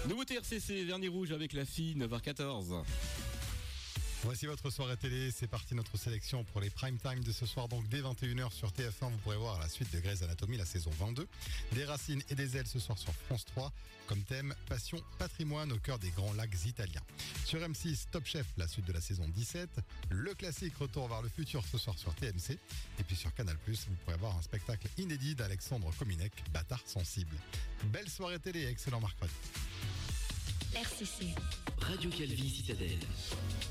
Nouveauté RCC, Vernis Rouge avec la fille, 9h14. Voici votre soirée télé, c'est parti notre sélection pour les prime time de ce soir, donc dès 21h sur TF1, vous pourrez voir la suite de Grey's Anatomy, la saison 22. Des racines et des ailes ce soir sur France 3, comme thème passion, patrimoine au cœur des grands lacs italiens. Sur M6, Top Chef, la suite de la saison 17, le classique Retour vers le futur ce soir sur TMC, et puis sur Canal+, vous pourrez voir un spectacle inédit d'Alexandre Kominek, Bâtard sensible. Belle soirée télé, excellent mercredi. RCC. Radio Calvi Citadelle.